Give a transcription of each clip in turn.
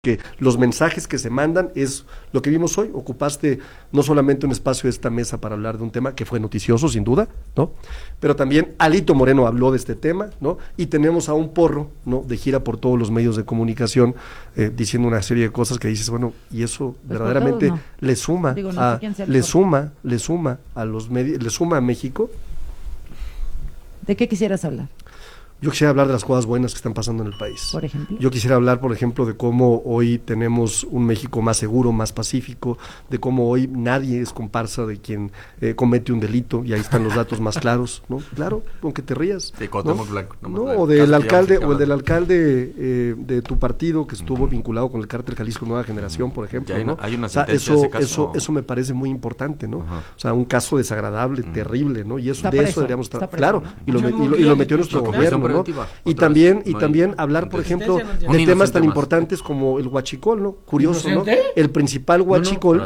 que los mensajes que se mandan es lo que vimos hoy. Ocupaste no solamente un espacio de esta mesa para hablar de un tema que fue noticioso, sin duda, ¿no? Pero también Alito Moreno habló de este tema, ¿no? Y tenemos a un Porro, ¿no? De gira por todos los medios de comunicación, diciendo una serie de cosas que dices, bueno, y eso pues verdaderamente todos, no. Le suma, digo, no, le suma a los medios, le suma a México. ¿De qué quisieras hablar? Yo quisiera hablar de las cosas buenas que están pasando en el país. Por ejemplo. Yo quisiera hablar, por ejemplo, de cómo hoy tenemos un México más seguro, más pacífico, de cómo hoy nadie es comparsa de quien comete un delito, y ahí están los datos más claros, ¿no? Claro, aunque te rías. De Cuauhtémoc Blanco. No, o del alcalde, o el del alcalde de tu partido que estuvo vinculado con el cártel Jalisco Nueva Generación, por ejemplo, ¿no? Hay una sentencia de ese caso. Eso me parece muy importante, ¿no? O sea, un caso desagradable, terrible, ¿no? Y eso, de eso deberíamos estar, claro, y lo metió nuestro gobierno, ¿no? Y también hablar, por ejemplo, de temas tan importantes como el huachicol, ¿no? Curioso, ¿no? El principal huachicol,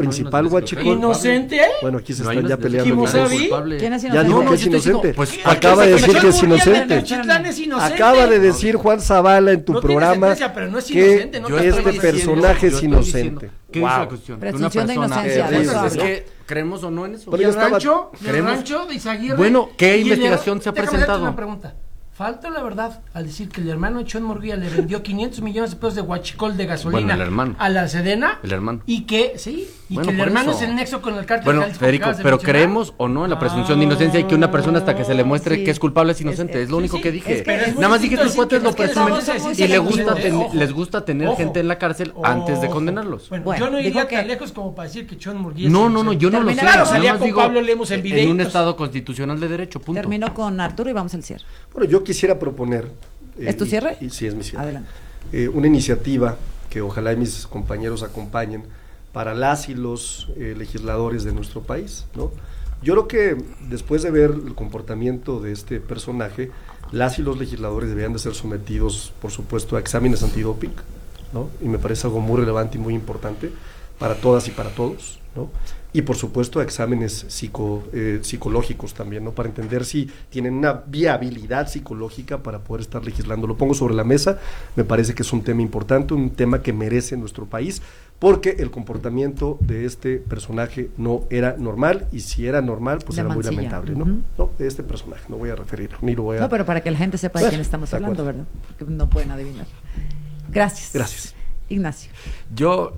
¿Inocente? Bueno, aquí se están ya peleando. ¿Quién es inocente? Ya dijo que es inocente. Acaba de decir que es inocente. Acaba de decir Juan Zavala en tu programa que este personaje es inocente. ¿Qué dice la cuestión? Presunción de inocencia. Es que creemos o no en eso. ¿Y el rancho de Izaguirre? Bueno, ¿qué investigación se ha presentado? Una pregunta. Falta la verdad al decir que el hermano Chon Murguía le vendió 500 millones de pesos de huachicol de gasolina a la Sedena. El hermano. Y que, el hermano es el nexo con el cártel. Bueno, Federico, pero creemos o no en la presunción de inocencia y que una persona hasta que se le muestre que es culpable es inocente. Es lo único que dije. Nada más dije que los cuates lo presumen y les gusta tener gente en la cárcel antes de condenarlos. Bueno, yo no iría tan lejos como para decir que Chon Murguía No, yo no lo sé. Claro, salía con Pablo Lemos en video. En un estado constitucional de derecho, punto. Termino con Arturo y vamos al cierre. Bueno, yo quisiera proponer... ¿Es tu cierre? Sí, es mi cierre. Adelante. Una iniciativa que ojalá mis compañeros acompañen para las y los legisladores de nuestro país, ¿no? Yo creo que después de ver el comportamiento de este personaje, las y los legisladores deberían de ser sometidos, por supuesto, a exámenes antidoping, ¿no? Y me parece algo muy relevante y muy importante para todas y para todos, ¿no? Y por supuesto a exámenes psicológicos también, ¿no? Para entender si tienen una viabilidad psicológica para poder estar legislando. Lo pongo sobre la mesa, me parece que es un tema importante, un tema que merece nuestro país, porque el comportamiento de este personaje no era normal, y si era normal, pues era muy lamentable, ¿no? No, de este personaje, no voy a referir, ni lo voy a... No, pero para que la gente sepa de quién estamos hablando, ¿verdad? Porque no pueden adivinar. Gracias. Ignacio. Yo,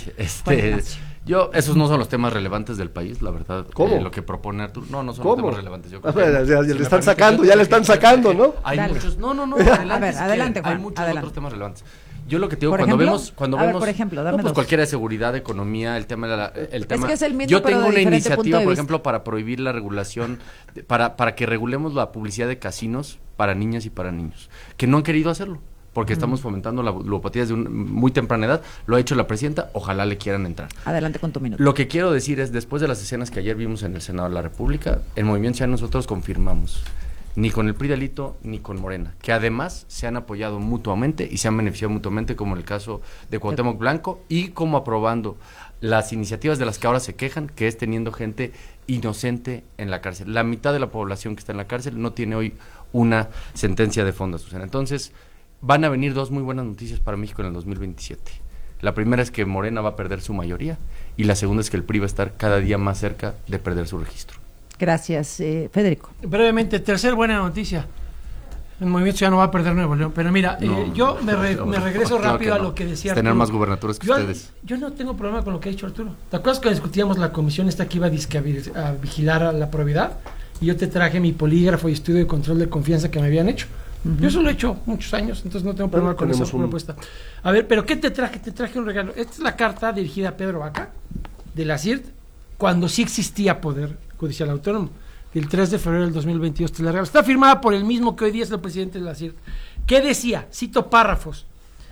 esos no son los temas relevantes del país, la verdad. ¿Cómo? Lo que propone Arturo. No son los temas relevantes. Yo creo ya le están sacando, ¿no? Hay muchos. Adelante, Juan. Hay muchos otros temas relevantes. Yo lo que te digo, cuando vemos, por ejemplo, pues cualquiera de seguridad, economía, el tema es que es el mismo, yo tengo una iniciativa, por vista. ejemplo, para prohibir la regulación, para que regulemos la publicidad de casinos para niñas y para niños, que no han querido hacerlo, porque estamos fomentando la ludopatía desde muy temprana edad. Lo ha hecho la presidenta, ojalá le quieran entrar. Adelante con tu minuto. Lo que quiero decir es, después de las escenas que ayer vimos en el Senado de la República, en Movimiento Ciudadano nosotros confirmamos, ni con el PRI de Alito, ni con Morena, que además se han apoyado mutuamente y se han beneficiado mutuamente, como en el caso de Cuauhtémoc Blanco, y como aprobando las iniciativas de las que ahora se quejan, que es teniendo gente inocente en la cárcel. La mitad de la población que está en la cárcel no tiene hoy una sentencia de fondo, Susana. Entonces, van a venir dos muy buenas noticias para México en el 2027. La primera es que Morena va a perder su mayoría, y la segunda es que el PRI va a estar cada día más cerca de perder su registro. Gracias, Federico. Brevemente, tercer buena noticia. El Movimiento Ciudadano va a perder Nuevo León, pero mira, yo me regreso rápido a lo que decía Arturo. Tener más gubernaturas que ustedes. Yo no tengo problema con lo que ha dicho Arturo. ¿Te acuerdas que discutíamos la comisión esta que iba a vigilar a la probidad? Y yo te traje mi polígrafo y estudio de control de confianza que me habían hecho. Yo eso lo he hecho muchos años, entonces no tengo problema con esa propuesta. A ver, pero ¿qué te traje? Te traje un regalo. Esta es la carta dirigida a Pedro Vaca, de la CIRT, cuando sí existía Poder Judicial Autónomo, el 3 de febrero del 2022. Te la regalo. Está firmada por el mismo que hoy día es el presidente de la CIRT. ¿Qué decía? Cito párrafos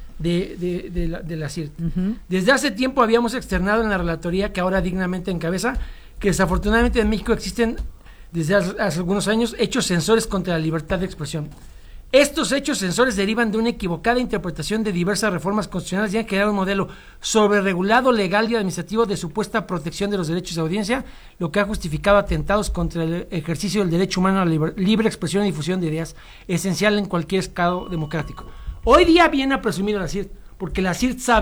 de la CIRT. Desde hace tiempo habíamos externado en la relatoría, que ahora dignamente encabeza, que desafortunadamente en México existen desde hace algunos años hechos censores contra la libertad de expresión. Estos hechos censores derivan de una equivocada interpretación de diversas reformas constitucionales y han creado un modelo sobreregulado, legal y administrativo de supuesta protección de los derechos de audiencia, lo que ha justificado atentados contra el ejercicio del derecho humano a la libre expresión y difusión de ideas, esencial en cualquier estado democrático. Hoy día viene a presumir a la CIRT, porque la CIRT sabe